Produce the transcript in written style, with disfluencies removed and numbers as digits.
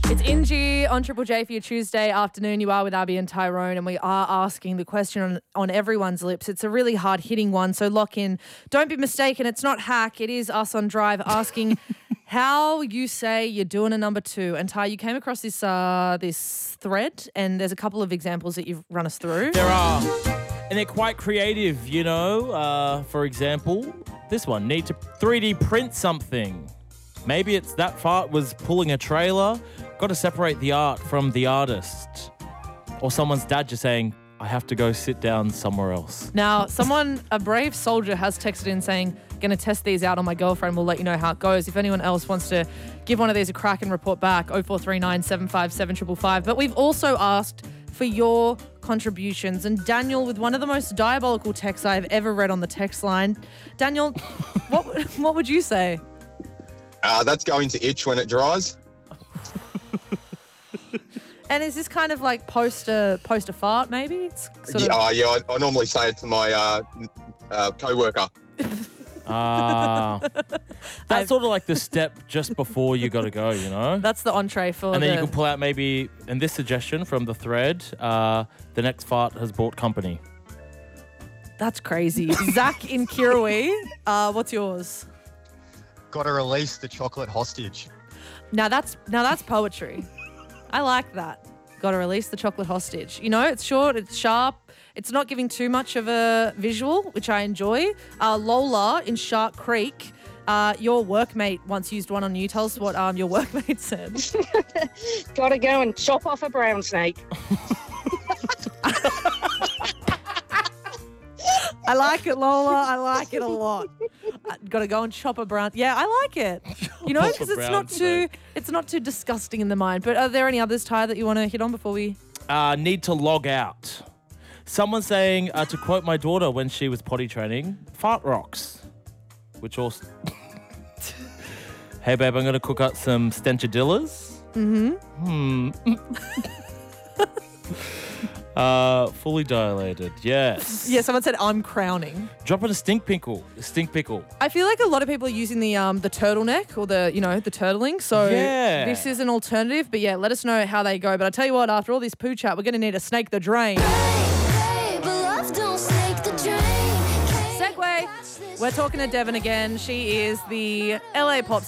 It's Ingy on Triple J for your Tuesday afternoon. You are with Abby and Tyrone, and we are asking the question on everyone's lips. It's a really hard-hitting one, so lock in. Don't be mistaken, it's not hack. It is us on Drive asking how you say you're doing a number two. And Ty, you came across this thread, and there's a couple of examples that you've run us through. There are. And they're quite creative, you know. For example, this one, need to 3D print something. Maybe it's that fart was pulling a trailer. Got to separate the art from the artist. Or someone's dad just saying, I have to go sit down somewhere else. Now, a brave soldier has texted in saying, going to test these out on my girlfriend. We'll let you know how it goes. If anyone else wants to give one of these a crack and report back, 0439 757 555. But we've also asked for your contributions. And Daniel, with one of the most diabolical texts I've ever read on the text line. Daniel, what would you say? That's going to itch when it dries. And is this kind of like post a fart, maybe? It's I normally say it to my co-worker. That's sort of like the step just before you got to go, you know? That's the entree for And then you can pull out maybe, in this suggestion from the thread, the next fart has bought company. That's crazy. Zach in Kirrawee, what's yours? Got to release the chocolate hostage. Now that's poetry. I like that. Got to release the chocolate hostage. You know, it's short, it's sharp. It's not giving too much of a visual, which I enjoy. Lola in Shark Creek, your workmate once used one on you. Tell us what your workmate said. Got to go and chop off a brown snake. I like it, Lola. I like it a lot. Got to go and chop a brown. Yeah, I like it. You know, because it's not too disgusting in the mind. But are there any others, Ty, that you want to hit on before we? Need to log out. Someone saying, to quote my daughter when she was potty training, fart rocks. Which also... Hey, babe, I'm going to cook up some stenchadillas. Fully dilated, yes. Yeah, someone said I'm crowning. Dropping a stink pickle. I feel like a lot of people are using the turtleneck or the turtling. So yeah. This is an alternative. But yeah, let us know how they go. But I tell you what, after all this poo chat, we're going to need to snake the drain. Segway. We're talking to Devon again. She is the LA pop